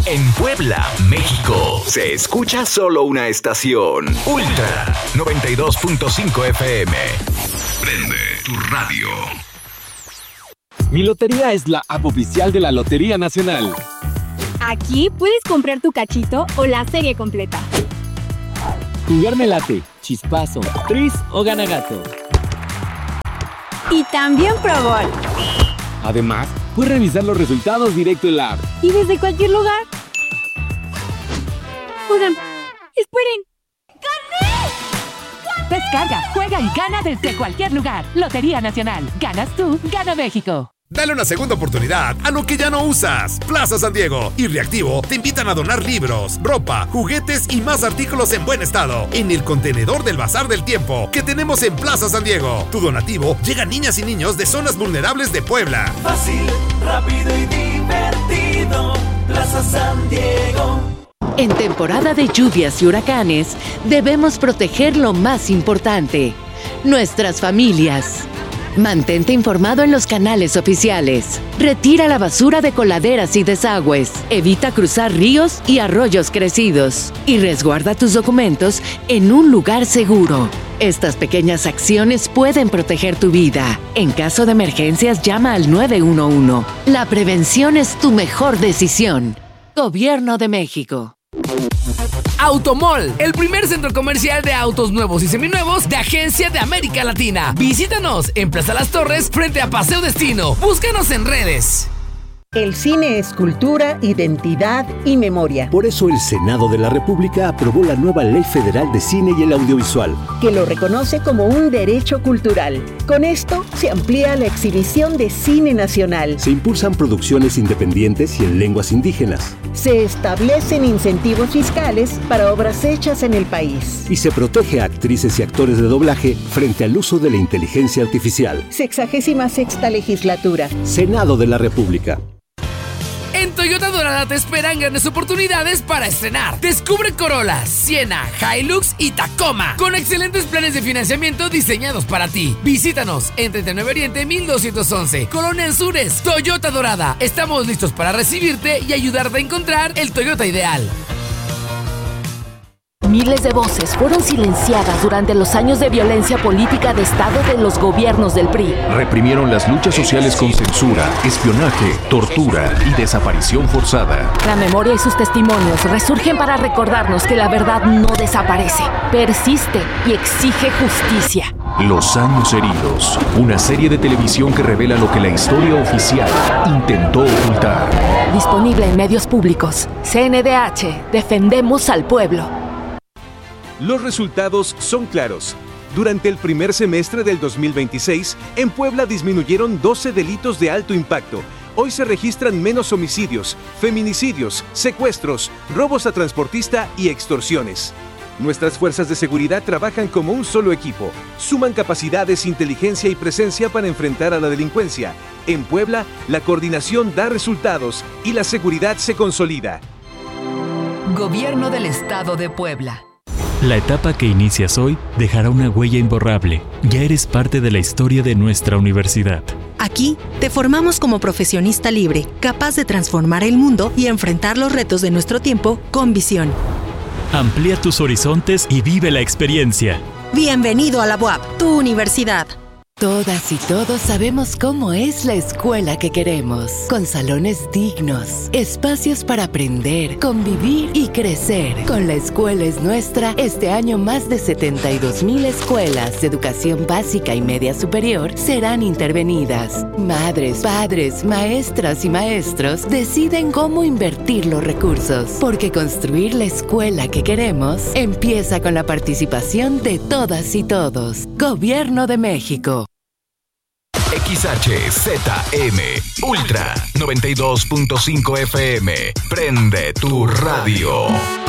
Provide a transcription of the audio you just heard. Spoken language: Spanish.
En Puebla, México, se escucha solo una estación. Ultra 92.5 FM. Prende tu radio. Mi Lotería es la app oficial de la Lotería Nacional. Aquí puedes comprar tu cachito o la serie completa. Jugar late, chispazo, tris o ganagato. Y también Pro Bowl. Además, puedes revisar los resultados directo en la app. Y desde cualquier lugar. Oigan, esperen. ¡Gané! Descarga, juega y gana desde cualquier lugar. Lotería Nacional. Ganas tú, gana México. Dale una segunda oportunidad a lo que ya no usas. Plaza San Diego y Reactivo te invitan a donar libros, ropa, juguetes y más artículos en buen estado en el contenedor del Bazar del Tiempo que tenemos en Plaza San Diego. Tu donativo llega a niñas y niños de zonas vulnerables de Puebla. Fácil, rápido y divertido. Plaza San Diego. En temporada de lluvias y huracanes, debemos proteger lo más importante: nuestras familias. Mantente informado en los canales oficiales. Retira la basura de coladeras y desagües. Evita cruzar ríos y arroyos crecidos. Y resguarda tus documentos en un lugar seguro. Estas pequeñas acciones pueden proteger tu vida. En caso de emergencias, llama al 911. La prevención es tu mejor decisión. Gobierno de México. Automall, el primer centro comercial de autos nuevos y seminuevos de Agencia de América Latina. Visítanos en Plaza Las Torres, frente a Paseo Destino. Búscanos en redes. El cine es cultura, identidad y memoria. Por eso el Senado de la República aprobó la nueva Ley Federal de Cine y el Audiovisual, que lo reconoce como un derecho cultural. Con esto se amplía la exhibición de cine nacional. Se impulsan producciones independientes y en lenguas indígenas. Se establecen incentivos fiscales para obras hechas en el país. Y se protege a actrices y actores de doblaje frente al uso de la inteligencia artificial. 66ª legislatura. Senado de la República. En Toyota Dorada te esperan grandes oportunidades para estrenar. Descubre Corolla, Siena, Hilux y Tacoma con excelentes planes de financiamiento diseñados para ti. Visítanos en 39 Oriente 1211, Colonia Anzures. Toyota Dorada. Estamos listos para recibirte y ayudarte a encontrar el Toyota ideal. Miles de voces fueron silenciadas durante los años de violencia política de Estado de los gobiernos del PRI. Reprimieron las luchas sociales con censura, espionaje, tortura y desaparición forzada. La memoria y sus testimonios resurgen para recordarnos que la verdad no desaparece, persiste y exige justicia. Los años heridos, una serie de televisión que revela lo que la historia oficial intentó ocultar. Disponible en medios públicos. CNDH, defendemos al pueblo. Los resultados son claros. Durante el primer semestre del 2026, en Puebla disminuyeron 12 delitos de alto impacto. Hoy se registran menos homicidios, feminicidios, secuestros, robos a transportista y extorsiones. Nuestras fuerzas de seguridad trabajan como un solo equipo. Suman capacidades, inteligencia y presencia para enfrentar a la delincuencia. En Puebla, la coordinación da resultados y la seguridad se consolida. Gobierno del Estado de Puebla. La etapa que inicias hoy dejará una huella imborrable. Ya eres parte de la historia de nuestra universidad. Aquí te formamos como profesionista libre, capaz de transformar el mundo y enfrentar los retos de nuestro tiempo con visión. Amplía tus horizontes y vive la experiencia. Bienvenido a la UAP, tu universidad. Todas y todos sabemos cómo es la escuela que queremos, con salones dignos, espacios para aprender, convivir y crecer. Con La Escuela es Nuestra, este año más de 72,000 escuelas de educación básica y media superior serán intervenidas. Madres, padres, maestras y maestros deciden cómo invertir los recursos, porque construir la escuela que queremos empieza con la participación de todas y todos. Gobierno de México. XHZM Ultra 92.5 FM. Prende tu radio.